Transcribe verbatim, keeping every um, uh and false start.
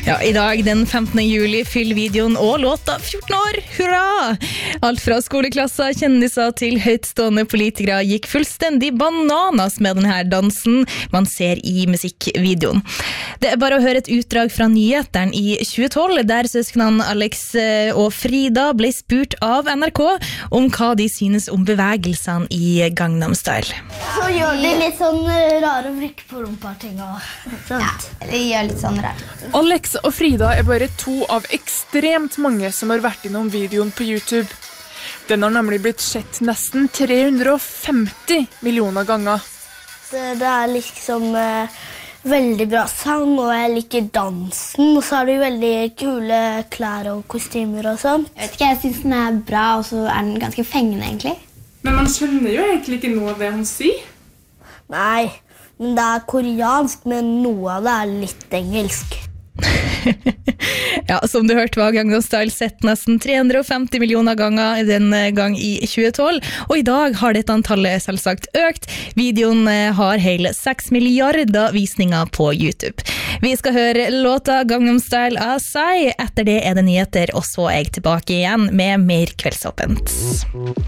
Ja, i dag den femtende juli fyller videoen og låta fjorten år. Hurra! Alt fra skoleklasser, kjendiser til høytstående politikere gikk fullstendig bananas med denne dansen man ser i musikkvideoen. Det er bare å høre et utdrag fra nyheteren i tjue tolv, der søsknene Alex og Frida ble spurt av N R K om hva de synes om bevegelsene i Gangnam Style. Så gjør de litt sånn rare vrikk på rumpa-ting og sånt. Ja, de gjør litt sånn rart. Alex og Frida er bare to av ekstremt mange som har vært innom videoen på YouTube. Den har nemlig blitt sett nesten tre hundre og femti millioner ganger. Det, det er liksom eh, veldig bra sang, og jeg liker dansen. Og så har de veldig kule klær og kostymer og sånt. Jeg vet ikke, jeg synes den er bra, og så er den ganske fengende egentlig. Men man skjønner jo egentlig ikke noe av det hun sier. Nei, men det er koreansk, men noe av det er litt engelsk. Ja, som du hørte var Gangnam Style sett nesten tre hundre og femti millioner ganger den gang i tjue tolv, og i dag har dette antallet selvsagt økt. Videoen har hele seks milliarder visninger på YouTube. Vi skal høre låta Gangnam Style av Psy. Etter det er det nyheter, og så er jeg tilbake igjen med mer Kveldsåpent.